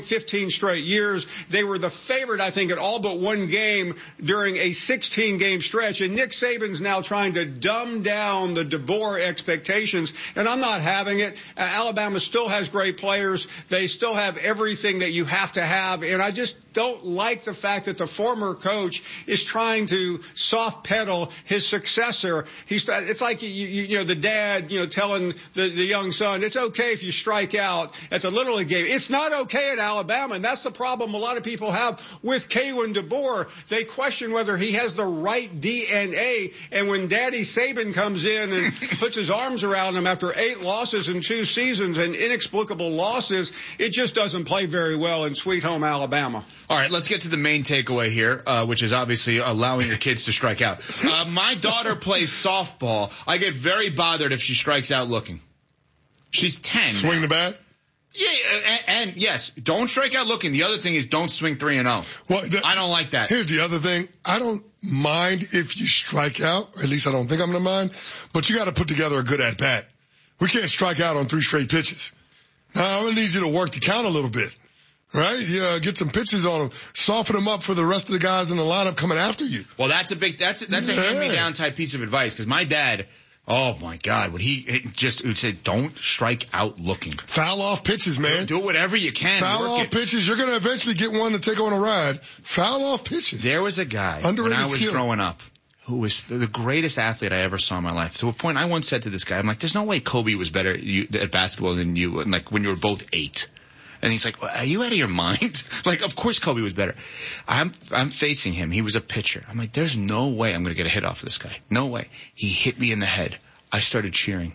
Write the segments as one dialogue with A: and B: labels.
A: 15 straight years. They were the favorite, I think, at all but one game during a 16-game stretch. And Nick Saban's now trying to dumb down the DeBoer expectations, and I'm not having it. Alabama still has great players. They still have everything that you have to have, and I just don't like the fact that the former coach is trying to soft pedal his successor. It's like you know the dad telling the young son, it's okay if you strike out at the Little League game. It's not okay at Alabama, and that's the problem a lot of people have with Kalen DeBoer. They question whether he has the right DNA, and when Daddy Saban comes in and puts his arms around him after 8 losses in 2 seasons and inexplicable losses, it just doesn't play very well in Sweet Home Alabama.
B: All right, let's get to the main takeaway here, which is obviously allowing your kids to strike out. My daughter plays softball. I get very bothered if she strikes out looking. She's 10.
C: Swing the bat?
B: Yeah, and yes, don't strike out looking. The other thing is don't swing 3-0. Well, I don't like that.
C: Here's the other thing. I don't mind if you strike out, or at least I don't think I'm going to mind, but you got to put together a good at-bat. We can't strike out on 3 straight pitches. I really need you to work the count a little bit, right? Yeah, get some pitches on them, soften them up for the rest of the guys in the lineup coming after you.
B: Well, that's a hand-me-down type piece of advice, because my dad, oh my God, would say, don't strike out looking.
C: Foul off pitches, man.
B: Do whatever you can.
C: Foul off pitches. You're going to eventually get one to take on a ride. Foul off pitches.
B: There was a guy when I was growing up who was the greatest athlete I ever saw in my life. To a point, I once said to this guy, I'm like, there's no way Kobe was better at basketball than you, and like when you were both 8. And he's like, are you out of your mind? Like, of course Kobe was better. I'm facing him. He was a pitcher. I'm like, there's no way I'm going to get a hit off of this guy. No way. He hit me in the head. I started cheering.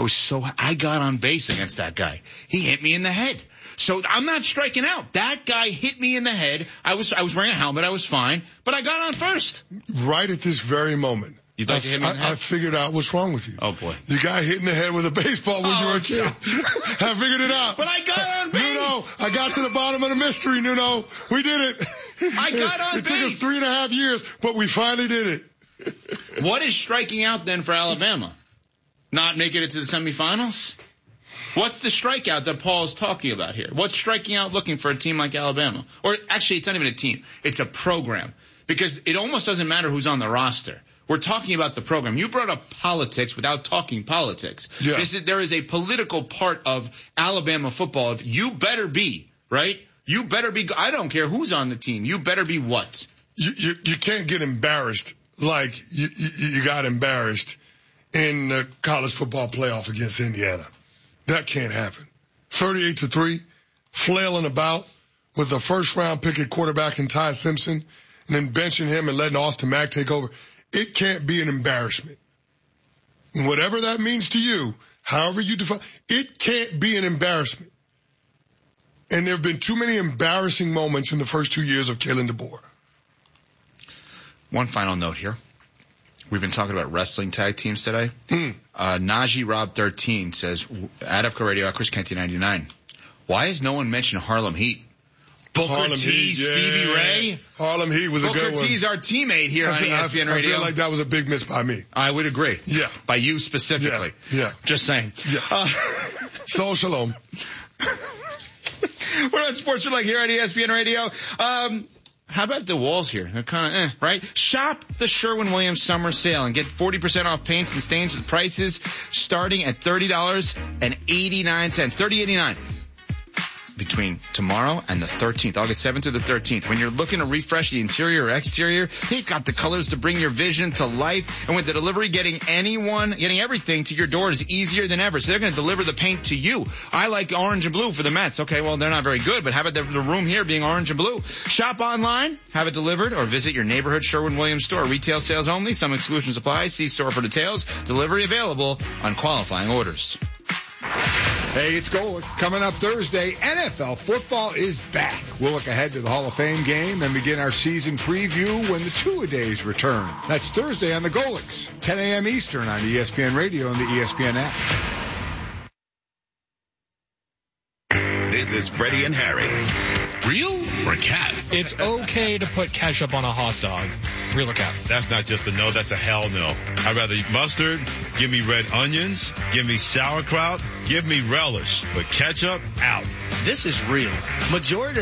B: I got on base against that guy. He hit me in the head. So I'm not striking out. That guy hit me in the head. I was wearing a helmet. I was fine. But I got on first.
C: Right at this very moment.
B: You'd like to hit me in the head?
C: I figured out what's wrong with you.
B: Oh, boy.
C: You got hit in the head with a baseball when you were a kid. I figured it out.
B: But I got on base.
C: Nuno, I got to the bottom of the mystery, Nuno. We did it.
B: I got on base.
C: It took us 3.5 years, but we finally did it.
B: What is striking out then for Alabama? Not making it to the semifinals? What's the strikeout that Paul is talking about here? What's striking out looking for a team like Alabama? Or actually, it's not even a team. It's a program. Because it almost doesn't matter who's on the roster. We're talking about the program. You brought up politics without talking politics.
C: Yeah.
B: There is a political part of Alabama football. If you better be, right? You better be. I don't care who's on the team. You better be what?
C: You can't get embarrassed like you got embarrassed in the college football playoff against Indiana. That can't happen. 38-3, flailing about with a first-round pick at quarterback in Ty Simpson, and then benching him and letting Austin Mack take over. It can't be an embarrassment. Whatever that means to you, however you define, it can't be an embarrassment. And there have been too many embarrassing moments in the first 2 years of Kalen DeBoer.
B: One final note here. We've been talking about wrestling tag teams today. Najee Rob 13 says, at FCO Radio, Chris Canty 99. Why has no one mentioned Harlem Heat? Booker T, Stevie Ray.
C: Harlem Heat was a good one.
B: Booker T's our teammate here on ESPN Radio.
C: I feel like that was a big miss by me.
B: I would agree.
C: Yeah.
B: By you specifically.
C: Yeah.
B: Just saying.
C: Yeah. So shalom.
B: We're on Sports Like here on ESPN Radio. How about the walls here? They're kind of, right? Shop the Sherwin-Williams summer sale and get 40% off paints and stains with prices starting at $30.89. $30.89. Between tomorrow and the 13th, August 7th through the 13th. When you're looking to refresh the interior or exterior, they've got the colors to bring your vision to life. And with the delivery, getting everything to your door is easier than ever. So they're going to deliver the paint to you. I like orange and blue for the Mets. Okay, well, they're not very good, but how about the room here being orange and blue? Shop online, have it delivered, or visit your neighborhood Sherwin-Williams store. Retail sales only. Some exclusions apply. See store for details. Delivery available on qualifying orders.
D: Hey, it's Golic. Coming up Thursday, NFL football is back. We'll look ahead to the Hall of Fame game and begin our season preview when the two-a-days return. That's Thursday on the Golics, 10 a.m. Eastern on ESPN Radio and the ESPN app.
E: This is Freddie and Harry. Real or cat?
F: It's okay to put ketchup on a hot dog. Real or cat?
G: That's not just a no, that's a hell no. I'd rather eat mustard, give me red onions, give me sauerkraut, give me relish. But ketchup, out.
H: This is real. Majority